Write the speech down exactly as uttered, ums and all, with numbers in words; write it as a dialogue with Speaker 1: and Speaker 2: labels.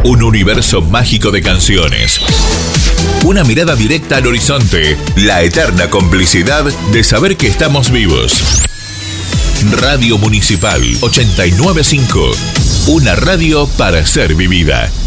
Speaker 1: Un universo mágico de canciones. Una mirada directa al horizonte. La eterna complicidad de saber que estamos vivos. Radio Municipal ochenta y nueve punto cinco. Una radio para ser vivida.